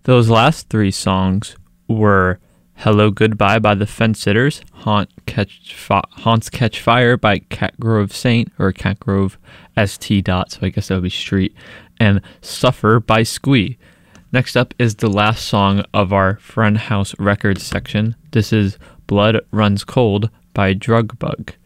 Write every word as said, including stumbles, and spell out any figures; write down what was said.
Those last three songs were Hello Goodbye by the Fence Sitters, Haunt Catch Fi- Haunts Catch Fire by Catgrove Saint, or Catgrove S T dot, so I guess that would be street, and Suffer by Squee. Next up is the last song of our Friend House Records section. This is Blood Runs Cold by Drugbug.